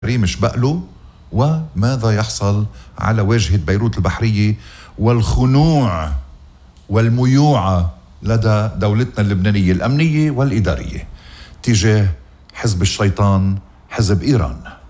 مش بقله، وماذا يحصل على واجهة بيروت البحرية والخنوع والميوعة لدى دولتنا اللبنانية الأمنية والإدارية تجاه حزب الشيطان، حزب إيران.